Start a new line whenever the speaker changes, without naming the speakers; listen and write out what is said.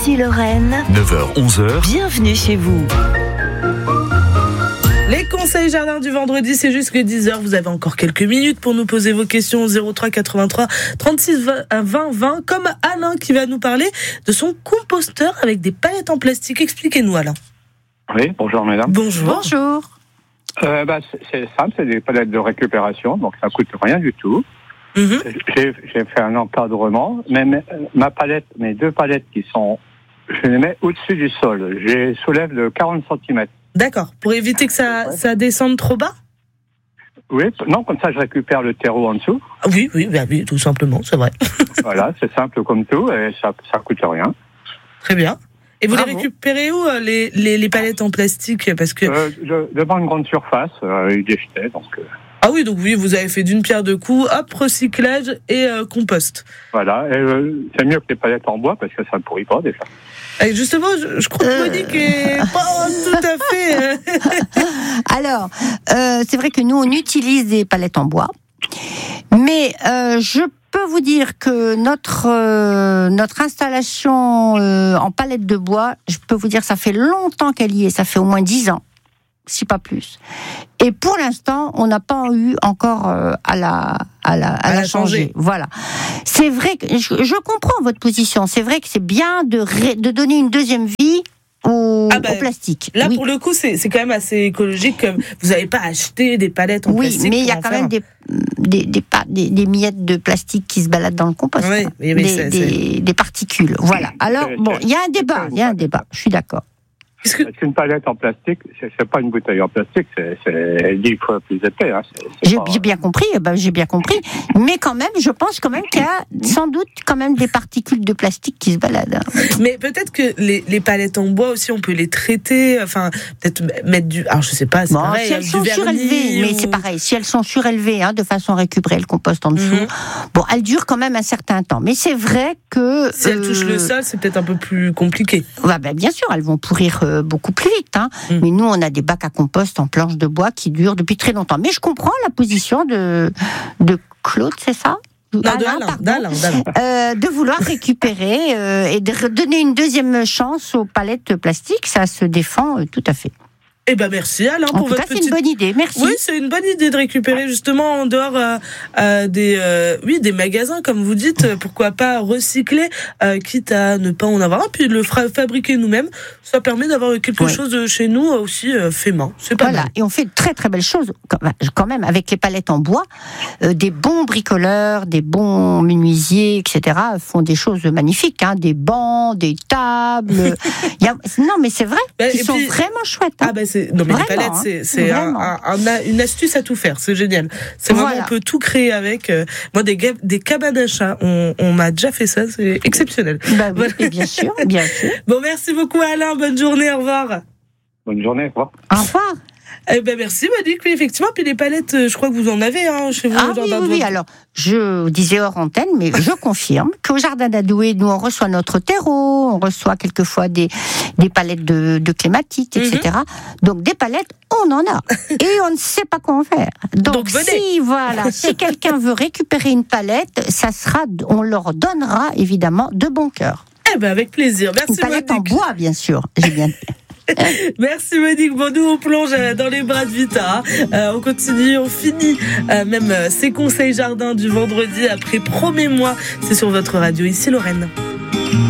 Ici Lorraine,
9h-11h,
bienvenue chez vous.
Les conseils jardin du vendredi, c'est jusque 10h. Vous avez encore quelques minutes pour nous poser vos questions au 03 83 36 20 20. Comme Alain qui va nous parler de son composteur avec des palettes en plastique. Expliquez-nous, Alain.
Oui, bonjour mesdames.
Bonjour.
C'est simple, c'est des palettes de récupération, donc ça coûte rien du tout.
Mhm.
J'ai fait un encadrement, mais mes deux palettes je les mets au-dessus du sol. Je les soulève de 40 cm.
D'accord, pour éviter que ça descende trop bas.
Oui, non, comme ça je récupère le terreau en dessous.
Ah oui, tout simplement, c'est vrai.
Voilà, c'est simple comme tout et ça coûte rien.
Très bien. Et vous
Bravo.
les récupérez où, les palettes en plastique? Parce que...
Devant une grande surface, ils déjetaient, donc...
Ah oui, donc oui, vous avez fait d'une pierre deux coups, hop, recyclage et compost.
Voilà, et c'est mieux que les palettes en bois parce que ça ne pourrit pas déjà.
Et justement, je crois que Monique est pas tout à fait...
Alors, c'est vrai que nous, on utilise des palettes en bois, mais je peux vous dire que notre installation en palette de bois, je peux vous dire ça fait longtemps qu'elle y est, ça fait au moins 10 ans, si pas plus. Et pour l'instant, on n'a pas eu encore à la changer. Voilà. C'est vrai que je comprends votre position. C'est vrai que c'est bien de donner une deuxième vie au plastique.
Là,
oui.
pour le coup, c'est quand même assez écologique. Comme vous n'avez pas acheté des palettes en plastique.
Oui, mais il y a quand même des miettes de plastique qui se baladent dans le compost.
Oui,
des particules. Voilà. Alors, bon, il y a un débat. Je suis d'accord.
Parce qu'une palette en plastique, c'est pas une bouteille en plastique, c'est 10 fois plus épais. Hein.
J'ai bien compris, mais quand même, je pense quand même qu'il y a sans doute quand même des particules de plastique qui se baladent.
Mais peut-être que les palettes en bois aussi, on peut les traiter, enfin, peut-être mettre du... Alors, je sais pas, c'est pareil,
si elles sont surélevées, mais c'est pareil, si elles sont surélevées, de façon à récupérer le compost en dessous, elles durent quand même un certain temps. Mais c'est vrai que...
Si elles touchent le sol, c'est peut-être un peu plus compliqué.
Bien sûr, elles vont pourrir beaucoup plus vite. Mais nous, on a des bacs à compost en planches de bois qui durent depuis très longtemps. Mais je comprends la position de Claude, c'est ça ?
D'Alain.
De vouloir récupérer et de donner une deuxième chance aux palettes plastiques, ça se défend tout à fait.
Eh ben merci Alain pour votre petite...
c'est une bonne idée, merci.
Oui, c'est une bonne idée de récupérer justement en dehors des magasins, comme vous dites, pourquoi pas recycler, quitte à ne pas en avoir un, puis le fabriquer nous-mêmes, ça permet d'avoir quelque chose de chez nous aussi fait main. C'est pas mal.
Et on fait de très très belles choses quand même avec les palettes en bois. Des bons bricoleurs, des bons menuisiers, etc. font des choses magnifiques, des bancs, des tables. Non mais c'est vrai, ils sont vraiment chouettes.
Les palettes, c'est une astuce à tout faire, c'est génial. C'est vraiment, on peut tout créer avec. Moi, des cabanes à chats, on m'a déjà fait ça, c'est exceptionnel.
Oui, bien sûr.
Bon, merci beaucoup Alain, bonne journée, au revoir.
Bonne journée, au revoir.
Au revoir.
Merci Monique, oui, effectivement, puis les palettes, je crois que vous en avez chez vous.
Oui, alors, je disais hors antenne, mais je confirme qu'au Jardin d'Adoué, nous, on reçoit notre terreau, on reçoit quelquefois des palettes de clématites, etc. Donc, des palettes, on en a. Et on ne sait pas quoi en faire. Donc si quelqu'un veut récupérer une palette, on leur donnera, évidemment, de bon cœur.
Avec plaisir. Merci
une palette
Monique.
En bois, bien sûr. J'ai bien
Merci Monique. Bon, nous on plonge dans les bras de Vita. On continue, on finit même ces conseils jardin du vendredi après Promets-moi. C'est sur votre radio ici Lorraine.